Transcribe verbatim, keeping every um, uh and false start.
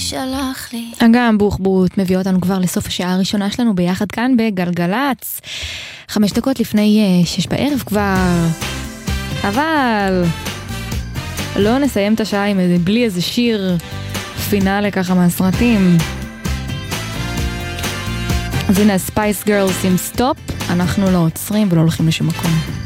שלח לי. אגם בוחבוט מביא אותנו כבר לסוף השעה הראשונה שלנו ביחד כאן בגלגלץ. חמש דקות לפני שש בערב כבר. אבל לא נסיים את השעה עם בלי איזה שיר פינאלה ככה מהסרטים. אז הנה הספייס גרלס עם סטופ. אנחנו לא עוצרים ולא הולכים לשום מקום.